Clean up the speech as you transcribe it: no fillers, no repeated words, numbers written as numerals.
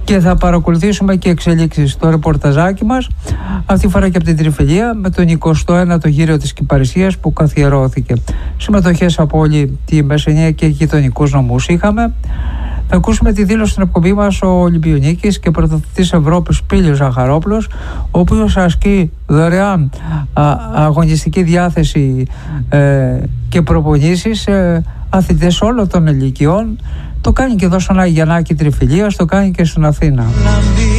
και θα παρακολουθήσουμε και εξελίξεις στο ρεπορταζάκι μας, αυτή τη φορά και από την Τριφυλία, με τον 21ο γύρο της Κυπαρισίας που καθιερώθηκε. Συμμετοχές από όλη τη Μεσσηνία και γειτονικούς νομούς είχαμε. Θα ακούσουμε τη δήλωση στην εκπομπή μας ο Ολυμπιονίκης και πρωταθλητής Ευρώπης Πήλιος Ζαχαρόπουλος, ο οποίος ασκεί δωρεάν αγωνιστική διάθεση και προπονήσεις αθλητές όλων των ηλικιών. Το κάνει και εδώ στον Αγιαννάκη Τριφυλίας, το κάνει και στην Αθήνα.